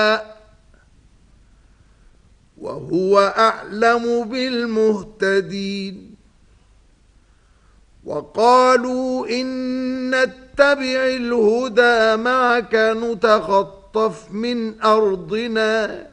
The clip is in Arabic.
وهو أعلم بالمهتدين. وقالوا إن نتبع الهدى معك نتخطف من أرضنا